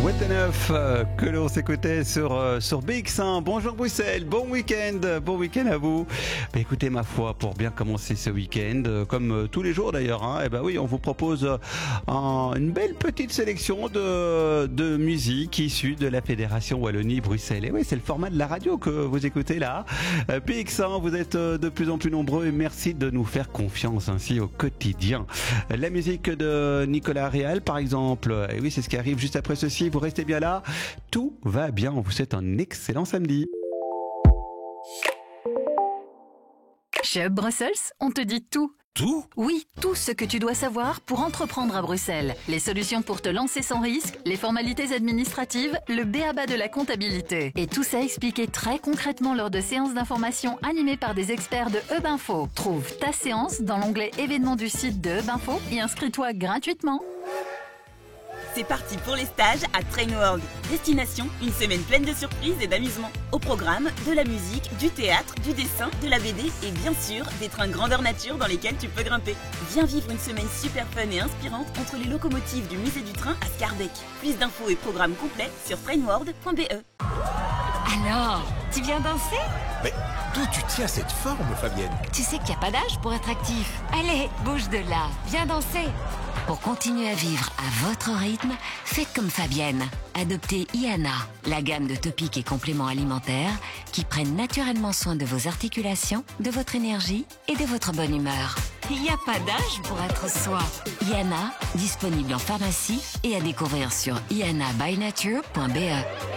What Enough que l'on s'écoutait sur BX1. Bonjour Bruxelles, bon week-end à vous. Bah, écoutez, ma foi, pour bien commencer ce week-end, comme tous les jours d'ailleurs, eh ben oui, on vous propose une belle petite sélection de musique issue de la Fédération Wallonie-Bruxelles. Et oui, c'est le format de la radio que vous écoutez là. BX1, vous êtes de plus en plus nombreux et merci de nous faire confiance ainsi au quotidien. La musique de Nicolas Réal, par exemple, et oui, c'est ce qui arrive juste après ceci. Vous restez bien là, tout va bien, on vous souhaite un excellent samedi. Chez Hub Brussels, on te dit tout. Tout ? Oui, tout ce que tu dois savoir pour entreprendre à Bruxelles. Les solutions pour te lancer sans risque, les formalités administratives, le b.a.-ba de la comptabilité. Et tout ça expliqué très concrètement lors de séances d'information animées par des experts de Hub Info. Trouve ta séance dans l'onglet événements du site de Hub Info et inscris-toi gratuitement. C'est parti pour les stages à Train World. Destination, une semaine pleine de surprises et d'amusement. Au programme, de la musique, du théâtre, du dessin, de la BD et bien sûr, des trains grandeur nature dans lesquels tu peux grimper. Viens vivre une semaine super fun et inspirante entre les locomotives du musée du train à Scarbeck. Plus d'infos et programmes complets sur trainworld.be. Alors, tu viens danser ? Mais d'où tu tiens cette forme, Fabienne ? Tu sais qu'il n'y a pas d'âge pour être actif. Allez, bouge de là, viens danser. Pour continuer à vivre à votre rythme, faites comme Fabienne. Adoptez IANA, la gamme de topiques et compléments alimentaires qui prennent naturellement soin de vos articulations, de votre énergie et de votre bonne humeur. Il n'y a pas d'âge pour être soi. IANA, disponible en pharmacie et à découvrir sur ianabynature.be.